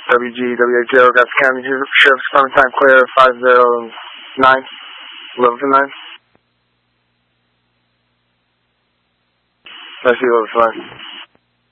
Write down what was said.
WG, Grafton County Sheriff's Department, time clear, 509, 11-9. I see 11-9.